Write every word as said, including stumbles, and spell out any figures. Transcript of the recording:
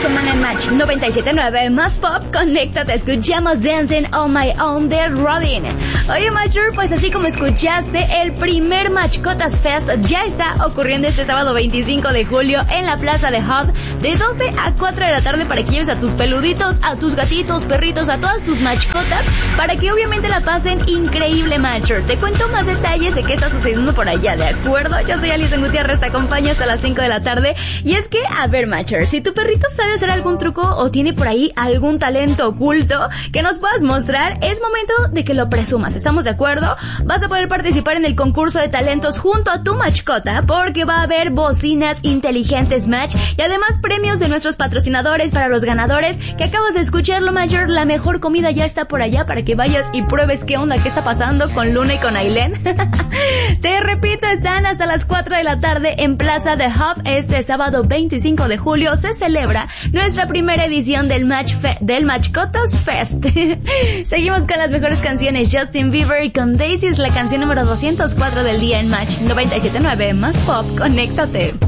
semana en Match noventa y siete punto nueve más pop, conéctate, escuchamos Dancing on My Own de Robin. Oye, Matcher, pues así como escuchaste, el primer Matchcotas Fest ya está ocurriendo este sábado veinticinco de julio en la plaza de Hub de doce a cuatro de la tarde para que lleves a tus peluditos, a tus gatitos, perritos, a todas tus Matchcotas para que obviamente la pasen increíble, Matcher. Te cuento más detalles de qué está sucediendo por allá, ¿de acuerdo? Yo soy Alison Gutiérrez, te acompaño hasta las cinco de la tarde. Y es que, a ver, Matcher, si tu perrito sabe hacer algún truco o tiene por ahí algún talento oculto que nos puedas mostrar, es momento de que lo presumas. ¿Estamos de acuerdo? Vas a poder participar en el concurso de talentos junto a tu Matchcota porque va a haber bocinas inteligentes Match y además premios de nuestros patrocinadores para los ganadores que acabas de escucharlo, Matcher. La mejor comida ya está por allá para que vayas y pruebes qué onda, qué está pasando con Luna y con Ailén. Te repito, están hasta las cuatro de la tarde en Plaza de Hub. Este sábado veinticinco de julio se celebra nuestra primera edición del Match Fe- del Matchcotas Fest. Seguimos con las mejores canciones. Justin Bieber con Daisy es la canción número doscientos cuatro del día en Match noventa y siete punto nueve más pop. Conéctate.